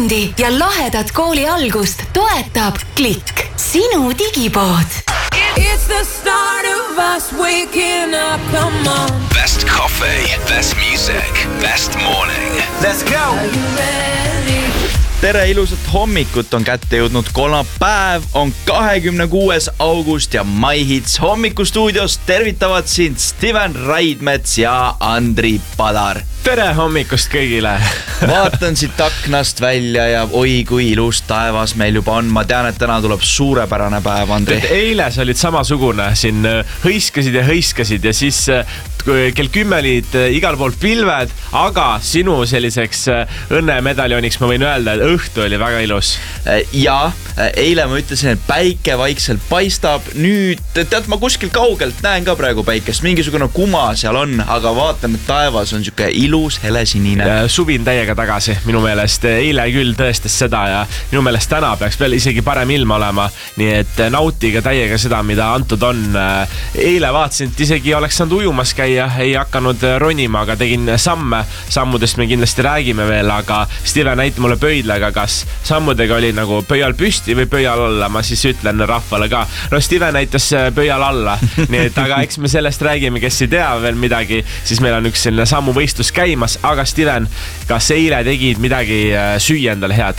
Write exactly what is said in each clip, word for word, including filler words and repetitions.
tundi ja lahedat kooli algust toetab Klikk, sinu digipood. It's the start of us waking up, come on. Best coffee, best music, best morning. Let's go! Are you ready? Tere, ilusat hommikut on kätte jõudnud kolmapäev, on kahekümne kuues august ja My Hits hommikustuudios tervitavad sind Steven Raidmets ja Andri Padar. Tere hommikust kõigile! Vaatan siit aknast välja ja oi kui ilus taevas meil juba on. Ma tean, et täna tuleb suurepärane päev, Andri. Eile sa olid samasugune, siin hõiskasid ja hõiskasid ja siis kell kümme olid igal pool pilved, aga sinu selliseks õnnemedaljoniks ma võin öelda, et õhtu oli väga ilus. Ja eile ma ütlesin, et päike vaikselt paistab. Nüüd, tead, ma kuskil kaugelt näen ka praegu päikest. Mingisugune kuma seal on, aga vaatan, et taevas on siuke ilus, helesinine. Suvin täiega tagasi minu meelest. Eile küll tõestas seda ja minu meelest täna peaks veel isegi parem ilma olema. Nii et nautiga täiega seda, mida antud on. Eile vaatasin, et isegi oleks saanud ujumas käia, ei hakanud ronima, aga tegin samme. Sammudest me kindlasti räägime veel, aga Steven näit mulle pöidlaga, kas sammudega oli nagu pöial püsti või pöial alla. Ma siis ütlen rahvale ka. No Steven näitas pöial alla. Nii et aga eks me sellest räägime, kes ei tea veel midagi, siis meil on üks selline sammuvõistlus käimas. Aga Steven, kas eile tegid midagi süüa endale head?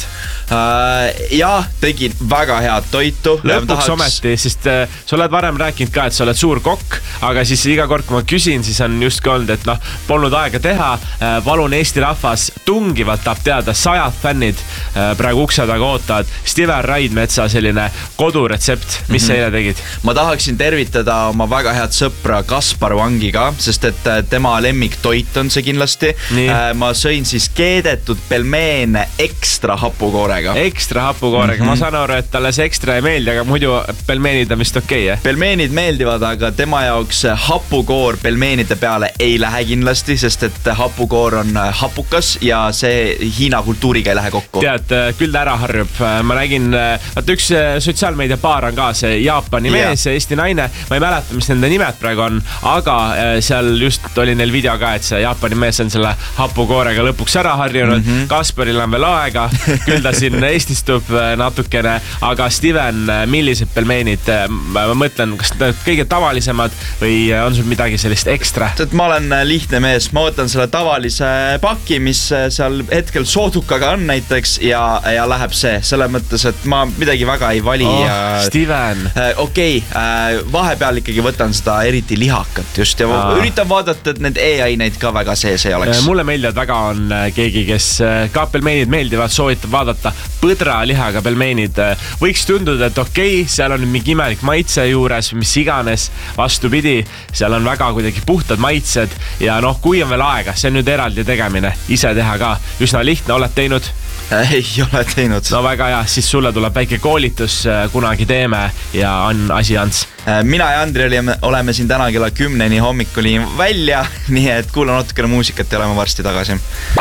Uh, ja, tegin väga head toitu. Lõpuks tahaks... ometi, sest uh, sa oled varem rääkinud ka, et sa oled suur kokk, aga siis iga kord, kui ma küsin, siis on just olnud, et noh, polnud aega teha. Uh, palun Eesti rahvas tungivalt tahab teada, sajad fännid uh, praegu ukse taga ootavad. Steven Raidmetsa selline koduretsept, mis mm-hmm. sa eile tegid? Ma tahaksin tervitada oma väga head sõpra Kaspar Vangi ka, sest et tema lemmik toit on see kindlasti. Uh, ma sõin siis keedetud pelmeene ekstra hapukoorega. Ekstra hapukoorega. Mm-hmm. Ma saan aru, et talle see ekstra ei meeldi, aga muidu pelmeenid on vist okei, eh? Pelmeenid meeldivad, aga tema jaoks hapukoor pelmeenide peale ei lähe kindlasti, sest et hapukoor on hapukas ja see Hiina kultuuriga ei lähe kokku. Tead, küll ta ära harjub. Ma nägin, vaat üks sotsiaalmeedia paar on ka see Jaapani mees ja Eesti naine. Ma ei mäleta, mis nende nimed praegu on, aga seal just oli neil video ka, et see Jaapani mees on selle hapukoorega lõpuks ära harjunud. Mm-hmm. Kasparil on veel aega, küll ta siin Eestistub natukene, aga Steven, millised pelmeenid? Ma mõtlen, kas kõige tavalisemad või on sul midagi sellist ekstra? Ma olen lihtne mees, ma võtan selle tavalise paki, mis seal hetkel soodukaga on näiteks ja, ja läheb see, selle mõttes, et ma midagi väga ei vali. Oh, ja... Steven. Okei, okay, vahepeal ikkagi võtan seda eriti lihakat just ja Aa. üritan vaadata, et need e-aineid ka väga sees ei oleks. Mulle meeldivad väga on keegi, kes ka pelmeenid meeldivad, soovitab vaadata põdra lihaga pelmeenid. Võiks tunduda, et okei, okay, seal on mingi imelik maitse juures, mis iganes, vastupidi, seal on väga kuidagi puhtad maitsed ja noh, kui on veel aega, see on nüüd eraldi tegemine, ise teha ka, üsna lihtne, oled teinud? Ei ole teinud. No väga hea, siis sulle tuleb väike koolitus, kunagi teeme ja on asi ants. Mina ja Andri olime, oleme siin täna kella kümneni hommikuli välja, nii et kuulan natukene muusikat ja oleme varsti tagasi.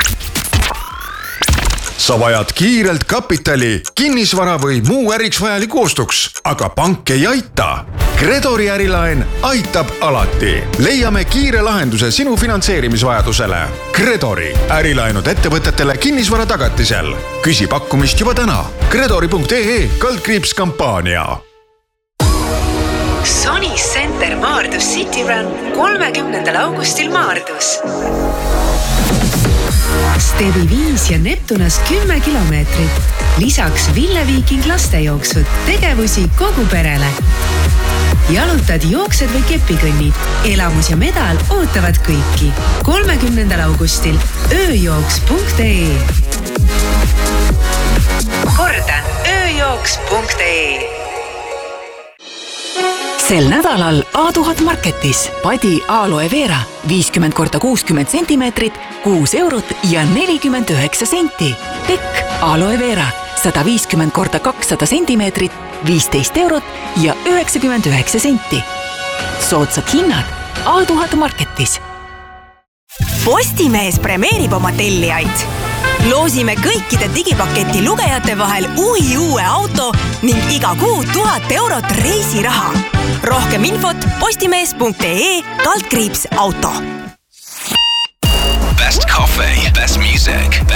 Sa vajad kiirelt kapitali, kinnisvara või muu äriks vajaliku ostuks, aga pank ei aita. Kredori ärilaen aitab alati. Leiame kiire lahenduse sinu finantseerimisvajadusele. Kredori ärilaenud ettevõtetele kinnisvara tagatisel. Küsi pakkumist juba täna. Kredori punkt ee kaldkriips kampaania. Sony Center Maardus City Run kolmekümnendal augustil Maardus. Stevi viis ja Neptunas kümme kilomeetrit. Lisaks Ville Viiking lastejooksud, tegevusi kogu perele. Jalutad, jooksed või kepikõnnid. Elamus ja medal ootavad kõiki. kolmekümnendal augustil ööjooks punkt ee. Kordan, ööjooks punkt ee. Sel nädalal A tuhat Marketis padi aloe vera viiskümmend korda kuuskümmend sentimeetrit, kuus eurot ja nelikümmend üheksa senti. Tekk aloe vera sada viiskümmend korda kakssada sentimeetrit, viisteist eurot ja üheksakümmend üheksa senti. Soodsad hinnad A tuhat Marketis. Postimees premeerib oma tellijaid. Loosime kõikide digipaketi lugejate vahel uhi uue auto ning iga kuu tuhat eurot reisiraha. Rohkem infot postimees punkt ee kaldkriips auto. Best coffee, best music, best